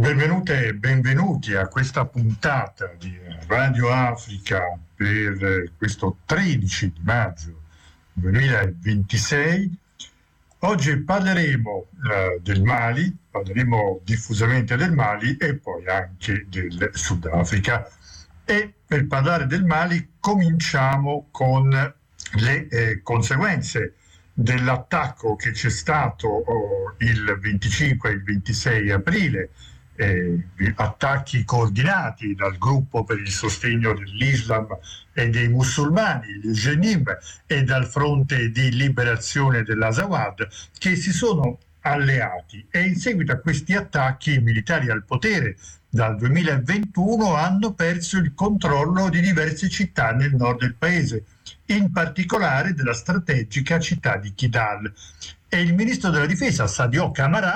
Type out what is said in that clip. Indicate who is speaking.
Speaker 1: Benvenute e benvenuti a questa puntata di Radio Africa per questo 13 di maggio 2026. Oggi parleremo del Mali, parleremo diffusamente del Mali e poi anche del Sudafrica. E per parlare del Mali cominciamo con le conseguenze dell'attacco che c'è stato il 25 e il 26 aprile, attacchi coordinati dal gruppo per il sostegno dell'Islam e dei musulmani, il Jenim, e dal fronte di liberazione dell'Azawad, che si sono alleati, e in seguito a questi attacchi i militari al potere dal 2021 hanno perso il controllo di diverse città nel nord del paese, in particolare della strategica città di Kidal. E il ministro della difesa Sadio Camara